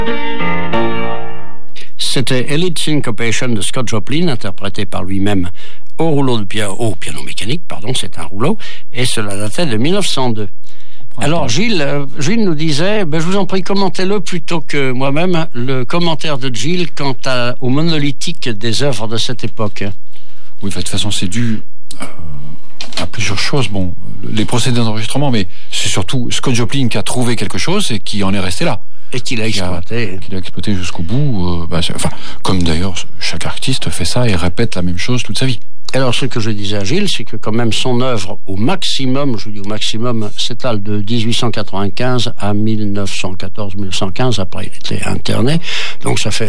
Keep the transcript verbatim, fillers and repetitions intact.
C'était Elite Syncopation de Scott Joplin, interprété par lui-même au rouleau de piano, au piano mécanique, pardon, c'est un rouleau, et cela datait de mille neuf cent deux. Alors Gilles, euh, Gilles nous disait, ben, je vous en prie, commentez-le plutôt que moi-même, le commentaire de Gilles quant à, au monolithique des œuvres de cette époque. Oui, de toute façon, c'est dû euh, à plusieurs choses. Bon, les procédés d'enregistrement, mais c'est surtout Scott Joplin qui a trouvé quelque chose et qui en est resté là. Et qu'il a exploité. Qu'il a exploité jusqu'au bout. Euh, bah, enfin, comme d'ailleurs, chaque artiste fait ça et répète la même chose toute sa vie. Alors, ce que je disais à Gilles, c'est que quand même son œuvre, au maximum, je dis au maximum, s'étale de dix-huit cent quatre-vingt-quinze à mille neuf cent quatorze mille neuf cent quinze. Après, il était interné. Donc, ça fait